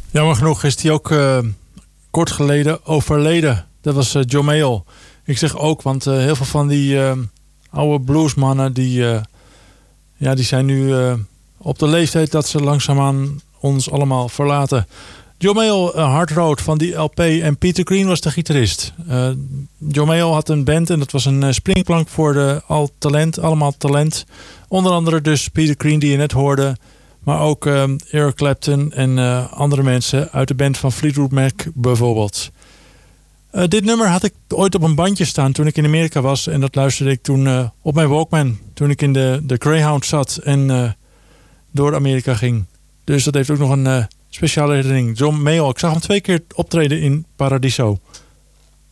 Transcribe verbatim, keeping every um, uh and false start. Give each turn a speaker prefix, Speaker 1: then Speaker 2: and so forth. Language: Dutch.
Speaker 1: Jammer genoeg is hij ook uh, kort geleden overleden. Dat was uh, John Mayall. Ik zeg ook, want uh, heel veel van die uh, oude bluesmannen... die, uh, ja, die zijn nu uh, op de leeftijd dat ze langzaamaan ons allemaal verlaten. John Mayall, uh, Hard Road van die L P. En Peter Green was de gitarist. Uh, John Mayall had een band en dat was een uh, springplank voor de al talent, allemaal talent. Onder andere dus Peter Green die je net hoorde... Maar ook uh, Eric Clapton en uh, andere mensen uit de band van Fleetwood Mac bijvoorbeeld. Uh, dit nummer had ik ooit op een bandje staan toen ik in Amerika was. En dat luisterde ik toen uh, op mijn Walkman. Toen ik in de, de Greyhound zat en uh, door Amerika ging. Dus dat heeft ook nog een uh, speciale herinnering. John Mayall, ik zag hem twee keer optreden in Paradiso.